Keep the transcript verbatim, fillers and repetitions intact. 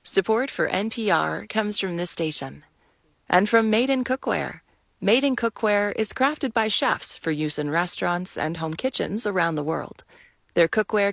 Support for N P R comes from this station and from Made in Cookware. Made in Cookware is crafted by chefs for use in restaurants and home kitchens around the world. Their cookware